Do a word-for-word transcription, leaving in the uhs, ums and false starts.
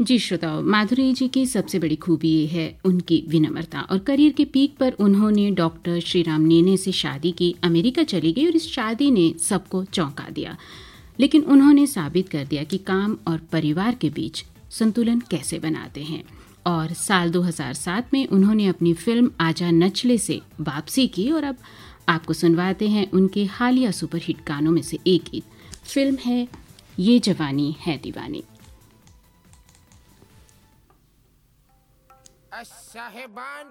जी श्रोताओ, माधुरी जी की सबसे बड़ी खूबी ये है उनकी विनम्रता। और करियर के पीक पर उन्होंने डॉक्टर श्रीराम नेने से शादी की, अमेरिका चली गई और इस शादी ने सबको चौंका दिया। लेकिन उन्होंने साबित कर दिया कि काम और परिवार के बीच संतुलन कैसे बनाते हैं। और साल दो हज़ार सात में उन्होंने अपनी फिल्म आजा नचले से वापसी की। और अब आपको सुनवाते हैं उनके हालिया सुपरहिट गानों में से एक गीत। फिल्म है ये जवानी है दीवानी। साहेबान